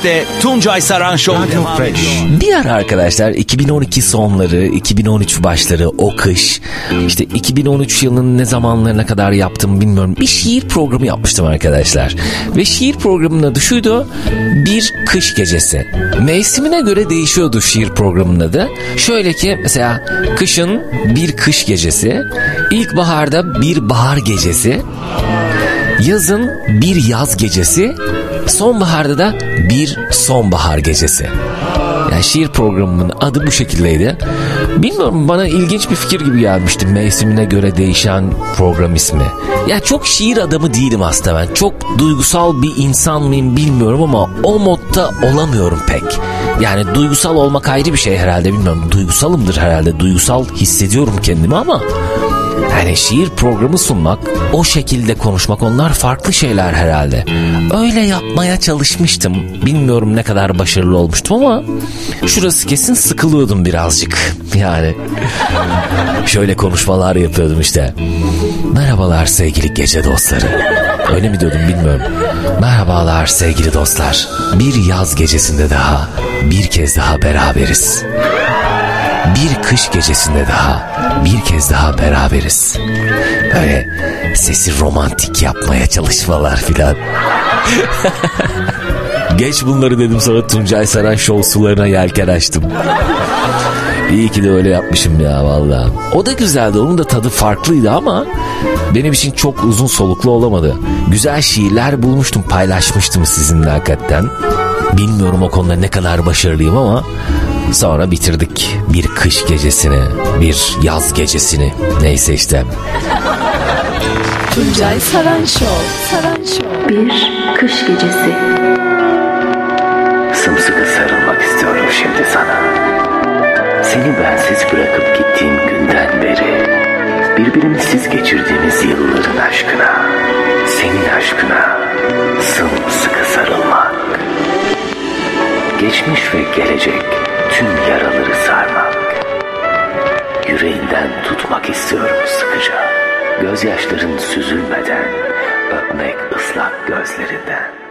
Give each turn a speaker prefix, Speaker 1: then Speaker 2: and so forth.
Speaker 1: Fresh'te Tuncay Saran Show devam ediyor.
Speaker 2: Bir ara arkadaşlar 2012 sonları, 2013 başları o kış, işte 2013 yılının ne zamanlarına kadar yaptım bilmiyorum. Bir şiir programı yapmıştım arkadaşlar. Ve şiir programının adı şuydu: Bir Kış Gecesi. Mevsimine göre değişiyordu şiir programının adı. Şöyle ki mesela kışın bir kış gecesi, ilkbaharda bir bahar gecesi, yazın bir yaz gecesi, sonbaharda da bir sonbahar gecesi. Yani şiir programımın adı bu şekildeydi. Bilmiyorum, bana ilginç bir fikir gibi gelmişti mevsimine göre değişen program ismi. Ya çok şiir adamı değilim aslında ben. Çok duygusal bir insan mıyım bilmiyorum ama o modda olamıyorum pek. Yani duygusal olmak ayrı bir şey herhalde, bilmiyorum. Duygusalımdır herhalde. Duygusal hissediyorum kendimi ama yani şiir programı sunmak, o şekilde konuşmak, onlar farklı şeyler herhalde. Öyle yapmaya çalışmıştım. Bilmiyorum ne kadar başarılı olmuştum ama şurası kesin sıkılıyordum birazcık. Yani şöyle konuşmalar yapıyordum işte. Merhabalar sevgili gece dostları. Öyle mi diyordum bilmiyorum. Merhabalar sevgili dostlar. Bir yaz gecesinde daha, bir kez daha beraberiz. Bir kış gecesinde daha, bir kez daha beraberiz. Böyle sesi romantik yapmaya çalışmalar filan. Geç bunları dedim, sonra Tuncay Saran Show sularına yelken açtım. İyi ki de öyle yapmışım ya vallahi. O da güzeldi, onun da tadı farklıydı ama benim için çok uzun soluklu olamadı. Güzel şiirler bulmuştum, paylaşmıştım sizinle hakikaten. Bilmiyorum o konuda ne kadar başarılıyım ama sonra bitirdik bir kış gecesini, bir yaz gecesini. Neyse işte.
Speaker 3: Tuncay Saran Show.
Speaker 4: Bir kış gecesi.
Speaker 5: Sımsıkı sarılmak istiyorum şimdi sana. Seni bensiz bırakıp gittiğim günden beri, birbirimizsiz geçirdiğimiz yılların aşkına, senin aşkına sımsıkı sarılmak. Geçmiş ve gelecek tüm yaraları sarmak. Yüreğinden tutmak istiyorum sıkıca. Gözyaşların süzülmeden öpmek ıslak gözlerinden.